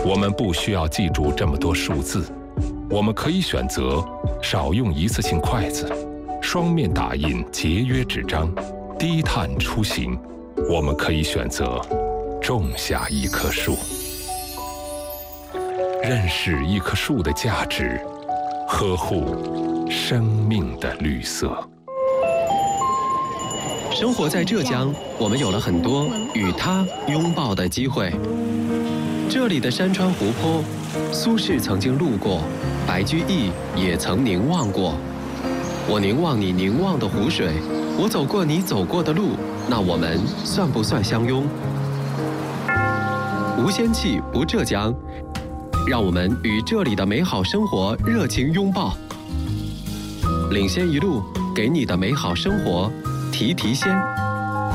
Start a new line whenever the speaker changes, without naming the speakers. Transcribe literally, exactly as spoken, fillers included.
我们不需要记住这么多数字，我们可以选择少用一次性筷子，双面打印节约纸张，低碳出行。我们可以选择种下一棵树，认识一棵树的价值，呵护生命的绿色。
生活在浙江，我们有了很多与它拥抱的机会。这里的山川湖泊，苏轼曾经路过，白居易也曾凝望过。我凝望你凝望的湖水，我走过你走过的路，那我们算不算相拥？无仙气不浙江，让我们与这里的美好生活热情拥抱。领先一路，给你的美好生活提提鲜。